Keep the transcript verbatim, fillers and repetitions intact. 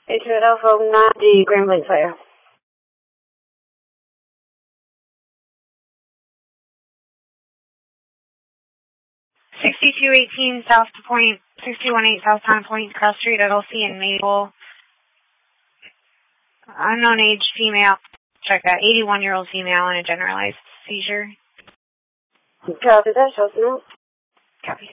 eight Alpha ninety Grambling Fire. sixty-two eighteen South Point, sixty-one eight South Pine Point, Cross Street, L L C in Maple. Unknown age female. Check that. eighty-one-year-old female in a generalized seizure. Copy that, Chelsea. Copy.